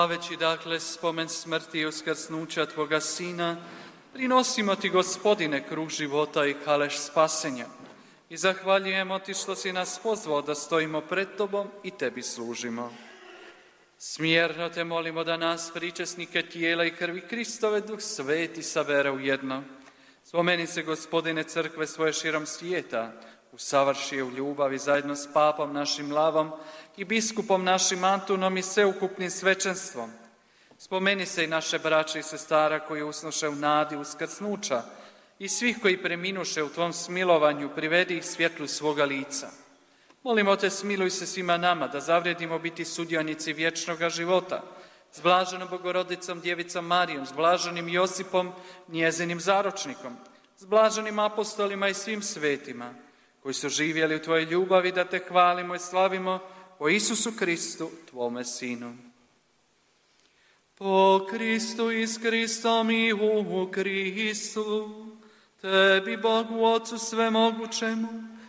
Slaveći dakle spomen smrti i uskrsnuća Tvoga Sina, prinosimo Ti, Gospodine, kruh života i kaleš spasenja. I zahvaljujemo Ti što si nas pozvao da stojimo pred Tobom i Tebi služimo. Smjerno Te molimo da nas, pričesnike tijela i krvi Kristove, Duh Sveti sabere u jedno. Spomeni se, Gospodine, crkve svoje širom svijeta, usavrši je u ljubavi zajedno s papom našim Lavom i biskupom našim Antunom i sveukupnim svećenstvom. Spomeni se i naše braće i sestara koji usnuše u nadi uskrsnuća i svih koji preminuše u Tvom smilovanju, privedi ih svjetlu svoga lica. Molimo Te, smiluj se svima nama da zavrijedimo biti sudionici vječnoga života, s blaženom Bogorodicom Djevicom Marijom, s blaženim Josipom, njezinim zaročnikom, s blaženim apostolima i svim svetima, koji su živjeli u Tvojoj ljubavi, da Te hvalimo i slavimo po Isusu Kristu, Tvome Sinu. Po Kristu i s Kristom i u Kristu, Tebi, Bogu Otcu svemogućemu,